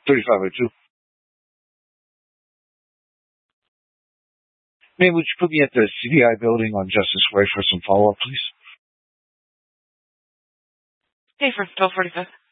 3502. Ma'am, would you put me at the CBI building on Justice Way for some follow-up, please? Okay, for 12:45.